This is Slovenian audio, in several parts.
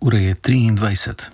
Ura je 23.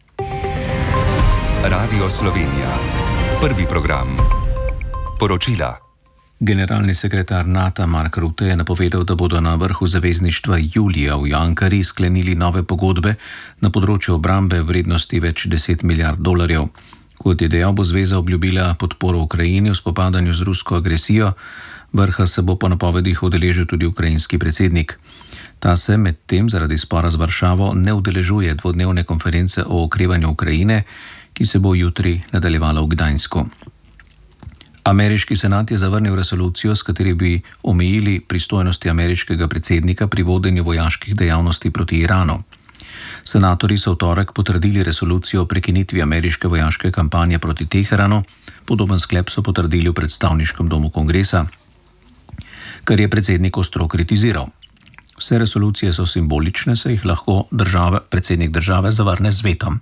Radio Slovenija. Prvi program. Poročila. Generalni sekretar NATO Mark Rutte je napovedal, da bodo na vrhu zavezništva julija v Ankari sklenili nove pogodbe na področju obrambe vrednosti več 10 milijard dolarjev. Kot je dejal, bo zveza obljubila podporo Ukrajini v spopadanju z rusko agresijo. Vrha se bo po napovedih udeležil tudi ukrajinski predsednik. Ta se medtem zaradi spora z Varšavo ne udeležuje dvodnevne konference o okrevanju Ukrajine, ki se bo jutri nadaljevala v Gdansku. Ameriški senat je zavrnil resolucijo, s kateri bi omejili pristojnosti ameriškega predsednika pri vodenju vojaških dejavnosti proti Iranu. Senatorji so v torek potrdili resolucijo o prekinitvi ameriške vojaške kampanje proti Teheranu. Podoben sklep so potrdili v predstavniškem domu kongresa, kar je predsednik ostro kritiziral. Vse resolucije so simbolične, saj jih lahko predsednik države zavrne z vetom.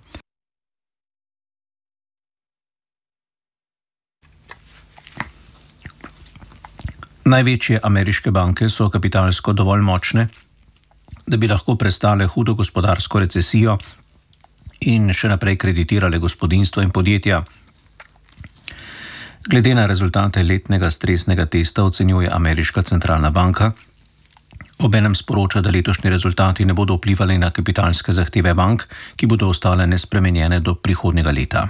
Največje ameriške banke so kapitalsko dovolj močne, da bi lahko prestale hudo gospodarsko recesijo in še naprej kreditirale gospodinjstva in podjetja. Glede na rezultate letnega stresnega testa ocenjuje ameriška centralna banka. Obenem sporoča, da letošnji rezultati ne bodo vplivali na kapitalske zahteve bank, ki bodo ostale nespremenjene do prihodnjega leta.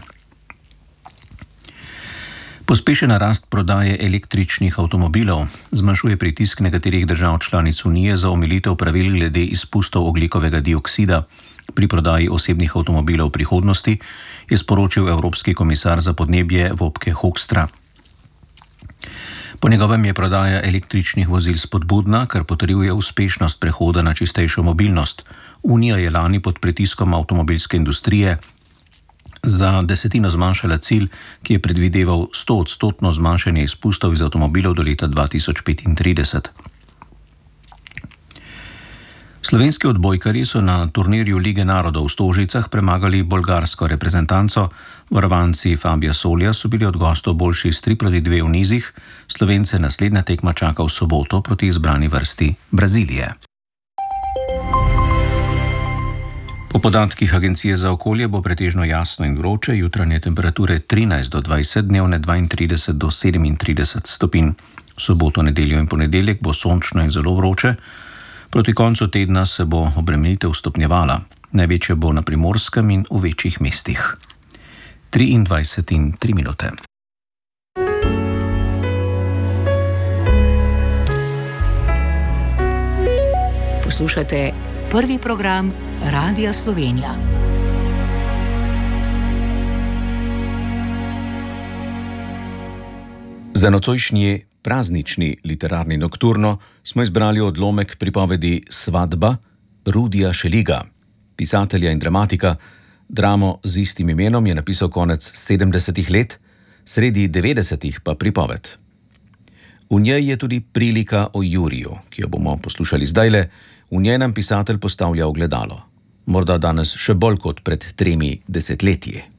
Pospešena rast prodaje električnih avtomobilov zmanjšuje pritisk nekaterih držav članic Unije za omilitev pravil glede izpustov ogljikovega dioksida pri prodaji osebnih avtomobilov v prihodnosti, je sporočil Evropski komisar za podnebje Wopke Hoekstra. Po njegovem je prodaja električnih vozil spodbudna, kar potrjuje uspešnost prehoda na čistejšo mobilnost. Unija je lani pod pritiskom avtomobilske industrije za 10% zmanjšala cilj, ki je predvideval 100% zmanjšanje izpustov iz avtomobilov do leta 2035. Slovenski odbojkarji so na turnirju Lige narodov v Stožicah premagali bolgarsko reprezentanco. Varovanci Fabija Solja so bili od gostov boljši s 3-2 v nizih. Slovence naslednja tekma čaka v soboto proti izbrani vrsti Brazilije. Po podatkih Agencije za okolje bo pretežno jasno in vroče, jutranje temperature 13 do 20, dnevne 32 do 37 stopinj. V soboto, nedeljo in ponedeljek bo sončno in zelo vroče. Proti koncu tedna se bo obremenitev stopnjevala. Največje bo na Primorskem in v večjih mestih. 23:03. Poslušate prvi program Radia Slovenija. Za nocojšnji praznični literarni nokturno smo izbrali odlomek pripovedi Svadba Rudija Šeliga, pisatelja in dramatika. Dramo z istim imenom je napisal konec 70. let, sredi 90. pa pripoved. V njej je tudi prilika o Juriju, ki jo bomo poslušali zdajle. V njej nam pisatelj postavlja ogledalo. Morda danes še bolj kot pred 3 desetletji.